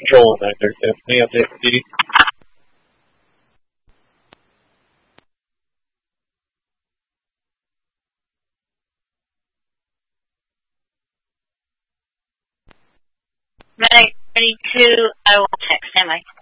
control that. There's definitely a bit. Medic 32, I will text him.